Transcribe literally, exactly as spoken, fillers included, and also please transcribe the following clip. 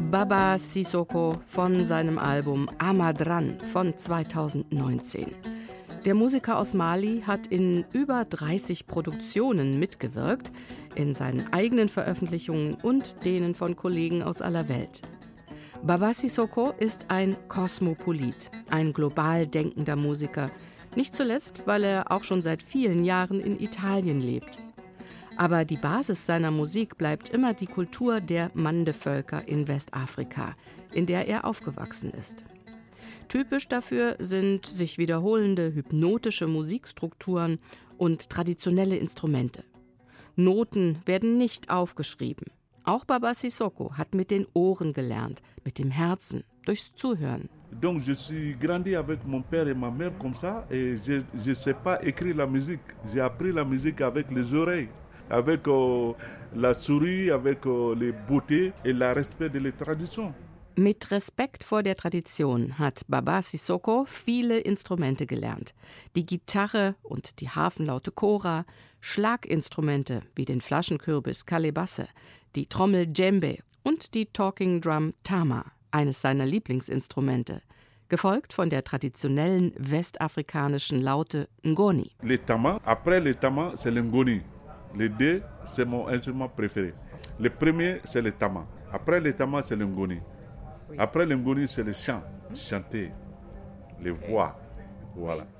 Baba Sissoko von seinem Album Amadran von zweitausendneunzehn. Der Musiker aus Mali hat in über dreißig Produktionen mitgewirkt, in seinen eigenen Veröffentlichungen und denen von Kollegen aus aller Welt. Baba Sissoko ist ein Kosmopolit, ein global denkender Musiker, nicht zuletzt, weil er auch schon seit vielen Jahren in Italien lebt. Aber die Basis seiner Musik bleibt immer die Kultur der Mande-Völker in Westafrika, in der er aufgewachsen ist. Typisch dafür sind sich wiederholende hypnotische Musikstrukturen und traditionelle Instrumente. Noten werden nicht aufgeschrieben. Auch Baba Sissoko hat mit den Ohren gelernt, mit dem Herzen, durchs Zuhören. Donc je suis grandi avec mon père et ma mère comme ça et je je sais pas écrire la musique. J'ai appris la musique avec les oreilles, avec euh, la souris, avec euh, les beautés et le respect de les traditions. Mit Respekt vor der Tradition hat Baba Sissoko viele Instrumente gelernt. Die Gitarre und die Harfenlaute Kora, Schlaginstrumente wie den Flaschenkürbis Kalebasse, die Trommel Djembe und die Talking Drum Tama, eines seiner Lieblingsinstrumente, gefolgt von der traditionellen westafrikanischen Laute Ngoni. Le tama, après le tama, c'est le ngoni. Les deux, c'est mon instrument préféré. Le premier, c'est le tama. Après le tama, c'est le ngoni. Après le ngoni, c'est le chant, chanter, les voix. Voilà.